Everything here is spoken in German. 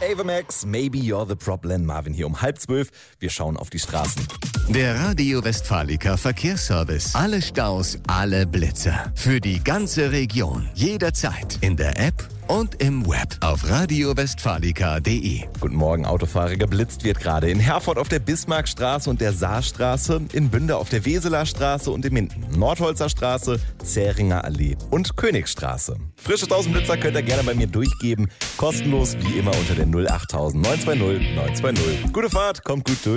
Ava Max, Maybe You're the Problem. Marvin hier um 11:30. Wir schauen auf die Straßen. Der Radio Westfalica Verkehrsservice. Alle Staus, alle Blitzer. Für die ganze Region. Jederzeit. In der App und im Web auf radiowestfalica.de. Guten Morgen, Autofahrer. Geblitzt wird gerade in Herford auf der Bismarckstraße und der Saarstraße, in Bünde auf der Weseler Straße und in Minden Nordholzer Straße, Zähringer Allee und Königstraße. Frische 1000 Blitzer könnt ihr gerne bei mir durchgeben. Kostenlos wie immer unter der 08000 920 920. Gute Fahrt, kommt gut durch.